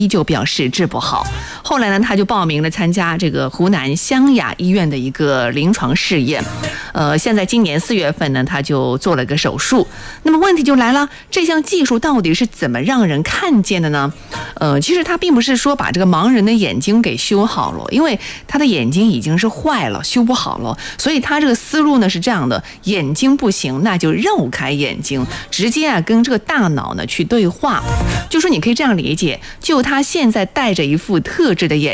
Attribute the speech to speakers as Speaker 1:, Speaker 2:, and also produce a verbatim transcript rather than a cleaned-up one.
Speaker 1: 依旧表示治不好。后来呢，他就报名了参加这个湖南湘雅医院的一个临床试验。呃，现在今年四月份呢，他就做了个手术。那么问题就来了，这项技术到底是怎么让人看见的呢？呃，其实他并不是说把这个盲人的眼睛给修好了，因为他的眼睛已经是坏了，修不好了。所以他这个思路呢是这样的：眼睛不行，那就绕开眼睛，直接啊跟这个大脑呢去对话。就说你可以这样理解，就他现在戴着一副特制的眼